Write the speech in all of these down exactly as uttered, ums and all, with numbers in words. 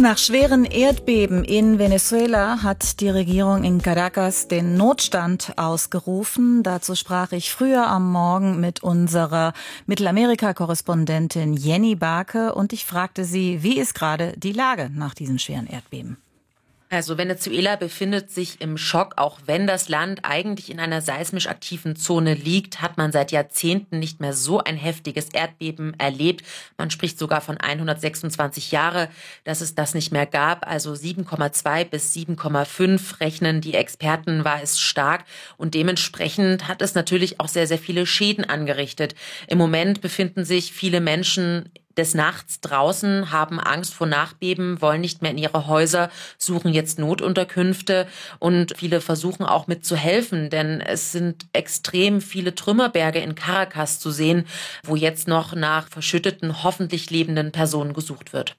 Nach schweren Erdbeben in Venezuela hat die Regierung in Caracas den Notstand ausgerufen. Dazu sprach ich früher am Morgen mit unserer Mittelamerika-Korrespondentin Jenny Barke und ich fragte sie, wie ist gerade die Lage nach diesen schweren Erdbeben? Also Venezuela befindet sich im Schock, auch wenn das Land eigentlich in einer seismisch aktiven Zone liegt, hat man seit Jahrzehnten nicht mehr so ein heftiges Erdbeben erlebt. Man spricht sogar von hundertsechsundzwanzig Jahre, dass es das nicht mehr gab. Also sieben Komma zwei bis sieben Komma fünf rechnen die Experten, war es stark. Und dementsprechend hat es natürlich auch sehr, sehr viele Schäden angerichtet. Im Moment befinden sich viele Menschen des Nachts draußen, haben Angst vor Nachbeben, wollen nicht mehr in ihre Häuser, suchen jetzt Notunterkünfte und viele versuchen auch mitzuhelfen, denn es sind extrem viele Trümmerberge in Caracas zu sehen, wo jetzt noch nach verschütteten, hoffentlich lebenden Personen gesucht wird.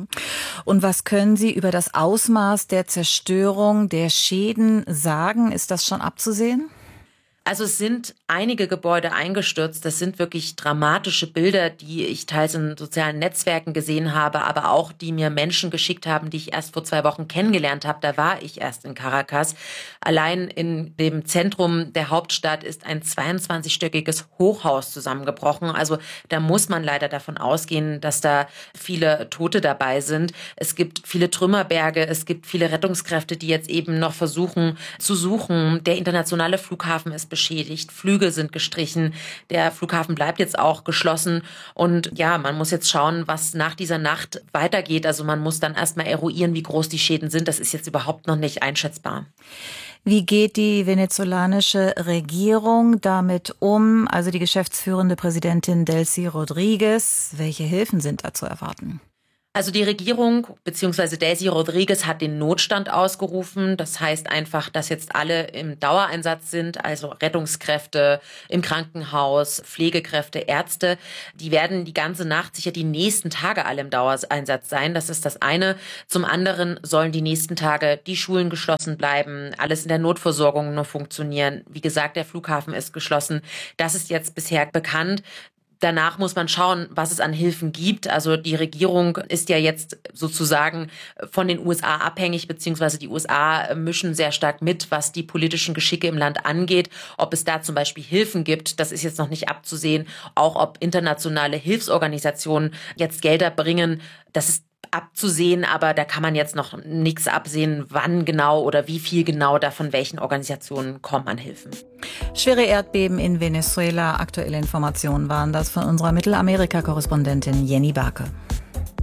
Und was können Sie über das Ausmaß der Zerstörung, der Schäden sagen? Ist das schon abzusehen? Also es sind einige Gebäude eingestürzt. Das sind wirklich dramatische Bilder, die ich teils in sozialen Netzwerken gesehen habe, aber auch die mir Menschen geschickt haben, die ich erst vor zwei Wochen kennengelernt habe. Da war ich erst in Caracas. Allein in dem Zentrum der Hauptstadt ist ein zweiundzwanzigstöckiges Hochhaus zusammengebrochen. Also da muss man leider davon ausgehen, dass da viele Tote dabei sind. Es gibt viele Trümmerberge, es gibt viele Rettungskräfte, die jetzt eben noch versuchen zu suchen. Der internationale Flughafen ist beschädigt, Flüge sind gestrichen, der Flughafen bleibt jetzt auch geschlossen und ja, man muss jetzt schauen, was nach dieser Nacht weitergeht. Also man muss dann erstmal eruieren, wie groß die Schäden sind. Das ist jetzt überhaupt noch nicht einschätzbar. Wie geht die venezolanische Regierung damit um? Also die geschäftsführende Präsidentin Delcy Rodríguez. Welche Hilfen sind da zu erwarten? Also die Regierung bzw. Delcy Rodríguez hat den Notstand ausgerufen. Das heißt einfach, dass jetzt alle im Dauereinsatz sind, also Rettungskräfte im Krankenhaus, Pflegekräfte, Ärzte. Die werden die ganze Nacht, sicher die nächsten Tage alle im Dauereinsatz sein. Das ist das eine. Zum anderen sollen die nächsten Tage die Schulen geschlossen bleiben, alles in der Notversorgung nur funktionieren. Wie gesagt, der Flughafen ist geschlossen. Das ist jetzt bisher bekannt. Danach muss man schauen, was es an Hilfen gibt. Also die Regierung ist ja jetzt sozusagen von den U S A abhängig, beziehungsweise die U S A mischen sehr stark mit, was die politischen Geschicke im Land angeht. Ob es da zum Beispiel Hilfen gibt, das ist jetzt noch nicht abzusehen. Auch ob internationale Hilfsorganisationen jetzt Gelder bringen, das ist abzusehen, aber da kann man jetzt noch nichts absehen, wann genau oder wie viel genau da von welchen Organisationen kommen an Hilfen. Schwere Erdbeben in Venezuela. Aktuelle Informationen waren das von unserer Mittelamerika-Korrespondentin Jenny Barke.